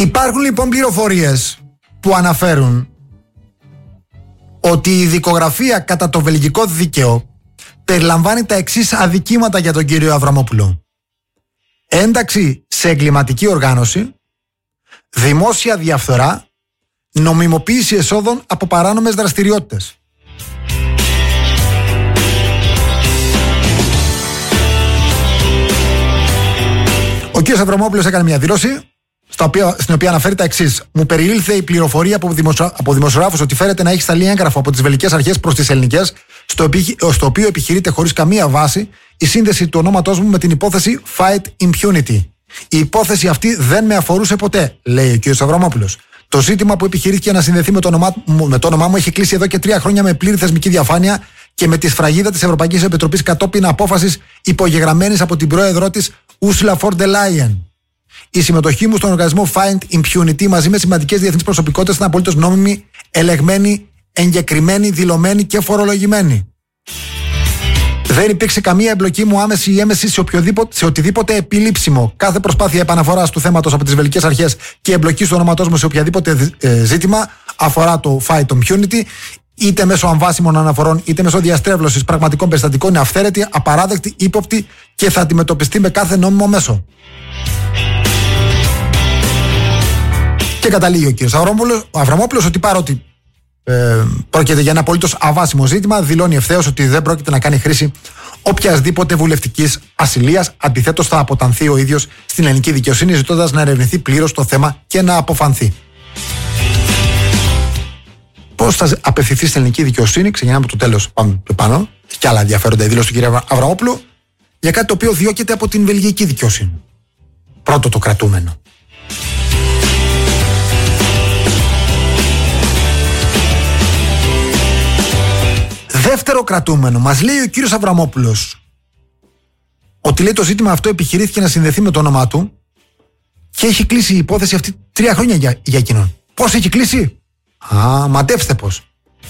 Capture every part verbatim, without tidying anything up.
Υπάρχουν λοιπόν πληροφορίες που αναφέρουν ότι η δικογραφία κατά το βελγικό δίκαιο περιλαμβάνει τα εξής αδικήματα για τον κύριο Αβραμόπουλο. Ένταξη σε εγκληματική οργάνωση, δημόσια διαφθορά, νομιμοποίηση εσόδων από παράνομες δραστηριότητες. Ο κ. Αβραμόπουλος έκανε μια δήλωση στα οποία, στην οποία αναφέρει τα εξής. Μου περιήλθε η πληροφορία από, δημοσιο, από δημοσιογράφους ότι φέρεται να έχει σταλεί έγγραφο από τις βελγικές αρχές προς τις ελληνικές, στο, επι, στο οποίο επιχειρείται χωρίς καμία βάση η σύνδεση του ονόματός μου με την υπόθεση Fight Impunity. Η υπόθεση αυτή δεν με αφορούσε ποτέ, λέει ο κ. Αβραμόπουλος. Το ζήτημα που επιχειρήθηκε να συνδεθεί με το, όνομά, με το όνομά μου έχει κλείσει εδώ και τρία χρόνια με πλήρη θεσμική διαφάνεια και με τη σφραγίδα της Ευρωπαϊκής Επιτροπής κατόπιν απόφασης υπογεγραμμένης από την πρόεδρό της Ursula von der Leyen. Η συμμετοχή μου στον οργανισμό Fight Impunity μαζί με σημαντικές διεθνείς προσωπικότητες είναι απολύτως νόμιμη, ελεγμένη, εγκεκριμένη, δηλωμένη και φορολογημένη. Δεν υπήρξε καμία εμπλοκή μου άμεση ή έμεση σε, σε οτιδήποτε επιλήψιμο. Κάθε προσπάθεια επαναφοράς του θέματος από τις βελγικές αρχές και εμπλοκή του ονόματός μου σε οποιαδήποτε ε, ζήτημα αφορά το Fight Impunity, είτε μέσω αμβάσιμων αναφορών είτε μέσω διαστρέβλωσης πραγματικών περιστατικών, είναι αυθαίρετη, απαράδεκτη, ύποπτη και θα αντιμετωπιστεί με κάθε νόμιμο μέσο. Και καταλήγει ο κ. Αβραμόπουλος ότι παρότι ε, πρόκειται για ένα απολύτως αβάσιμο ζήτημα, δηλώνει ευθέως ότι δεν πρόκειται να κάνει χρήση οποιασδήποτε βουλευτικής ασυλίας. Αντιθέτως, θα αποτανθεί ο ίδιος στην ελληνική δικαιοσύνη, ζητώντας να ερευνηθεί πλήρως το θέμα και να αποφανθεί. Πώς θα απευθυνθεί στην ελληνική δικαιοσύνη, ξεκινάμε από το τέλος, πάμε πιο πάνω. Έχει και άλλα ενδιαφέροντα η δήλωση του κ. Αβραμόπουλου για κάτι το οποίο διώκεται από την βελγική δικαιοσύνη. Πρώτο το κρατούμενο. Δεύτερο κρατούμενο, μας λέει ο κύριος Αβραμόπουλος ότι λέει το ζήτημα αυτό επιχειρήθηκε να συνδεθεί με το όνομά του και έχει κλείσει η υπόθεση αυτή τρία χρόνια για, για εκείνον. Πώς έχει κλείσει? Α, μαντέψτε πώς.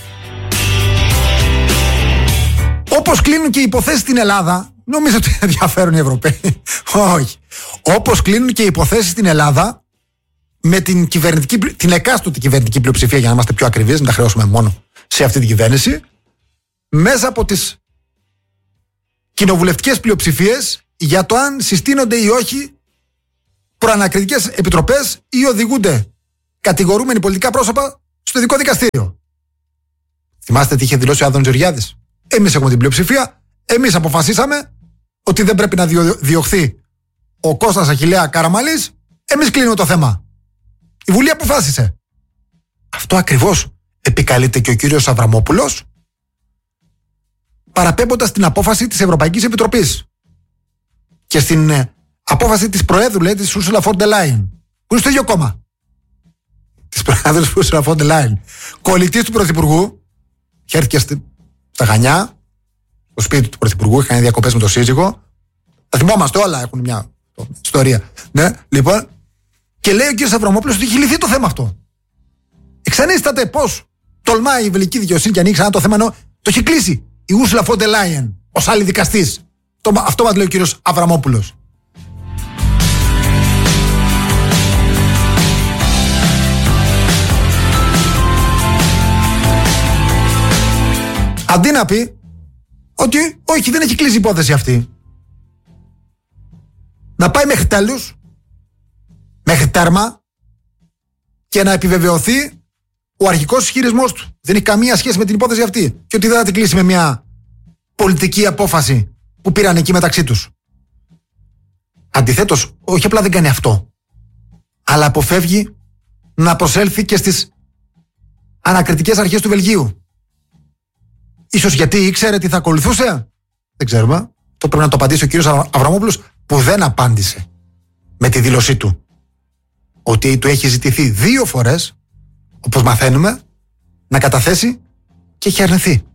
Όπως κλείνουν και οι υποθέσεις στην Ελλάδα, νομίζω ότι ενδιαφέρουν οι Ευρωπαίοι. Όχι. Όπως κλείνουν και οι υποθέσεις στην Ελλάδα με την κυβερνητική, την εκάστοτε κυβερνητική πλειοψηφία, για να είμαστε πιο ακριβείς, να τα χρεώσουμε μόνο σε αυτή την κυβέρνηση, μέσα από τις κοινοβουλευτικές πλειοψηφίες για το αν συστήνονται ή όχι προανακριτικές επιτροπές ή οδηγούνται κατηγορούμενοι πολιτικά πρόσωπα στο ειδικό δικαστήριο. Θυμάστε τι είχε δηλώσει ο Άδωνης Γεωργιάδης? Εμείς έχουμε την πλειοψηφία, εμείς αποφασίσαμε ότι δεν πρέπει να διωχθεί ο Κώστας Αχιλλέα Καραμαλής, εμείς κλείνουμε το θέμα. Η Βουλή αποφάσισε. Αυτό ακριβώς επικαλείται και ο κύριος Αβραμόπουλος, παραπέμποντας την απόφαση της Ευρωπαϊκής Επιτροπής και στην ε, απόφαση της Προέδρου, λέει, της Ursula von der Leyen, που είναι στο ίδιο κόμμα. Της Προέδρου Ursula von der Leyen, κολλητής του Πρωθυπουργού, και έρθει και στα Χανιά, στο σπίτι του Πρωθυπουργού, είχαν διακοπές με τον σύζυγο. Τα θυμόμαστε όλα, έχουν μια ιστορία. Ναι, λοιπόν, και λέει ο κ. Αβραμόπουλος ότι έχει λυθεί το θέμα αυτό. Εξανίσταται πώς τολμάει η βελγική δικαιοσύνη και ανοίξει ξανά το θέμα, ενώ το έχει κλείσει η Ursula von der Leyen ως άλλη δικαστής. Το, αυτό μας λέει ο κύριος Αβραμόπουλος. Αντί να πει ότι όχι, δεν έχει κλείσει η υπόθεση αυτή, να πάει μέχρι τέλους, μέχρι τέρμα, και να επιβεβαιωθεί ο αρχικός ισχυρισμός του. Δεν έχει καμία σχέση με την υπόθεση αυτή και ότι δεν θα την κλείσει με μια πολιτική απόφαση που πήραν εκεί μεταξύ τους. Αντιθέτως, όχι απλά δεν κάνει αυτό, αλλά αποφεύγει να προσέλθει και στις ανακριτικές αρχές του Βελγίου. Ίσως γιατί ήξερε τι θα ακολουθούσε. Δεν ξέρουμε. Το πρέπει να το απαντήσει ο κύριος Αβραμόπουλος, που δεν απάντησε με τη δήλωσή του ότι του έχει ζητηθεί δύο φορές, όπως μαθαίνουμε, να καταθέσει και έχει αρνηθεί.